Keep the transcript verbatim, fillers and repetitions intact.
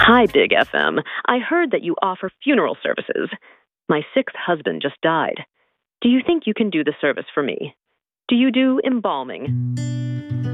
Hi, Big F M. I heard that you offer funeral services. My sixth husband just died. Do you think you can do the service for me? Do you do embalming?